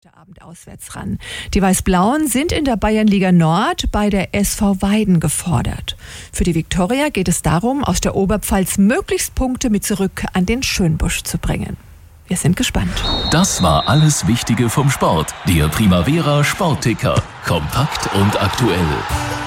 Abend auswärts ran. Die Weiß-Blauen sind in der Bayernliga Nord bei der SV Weiden gefordert. Für die Viktoria geht es darum, aus der Oberpfalz möglichst Punkte mit zurück an den Schönbusch zu bringen. Wir sind gespannt. Das war alles Wichtige vom Sport. Der Primavera Sportticker. Kompakt und aktuell.